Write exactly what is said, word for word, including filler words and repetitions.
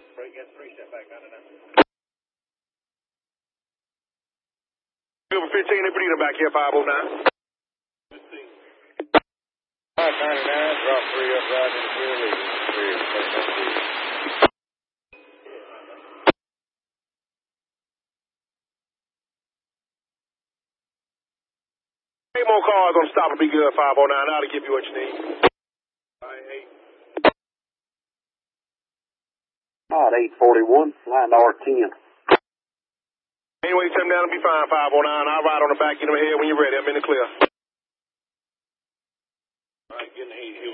Break, get three, step back, nine and nine. Silver fifteen, they're bleeding back here, five oh nine. fifteen. five ninety-nine, drop three up right in the field, leaving three, take that three. Eight more cars on stop will be good, five oh nine. I'll give you what you need. All right, eight. All right, eight forty-one, line R ten. Anyway, you tell me down and be fine, five oh nine. I'll ride on the back, get them ahead when you're ready. I'm in the clear. All right, getting eight.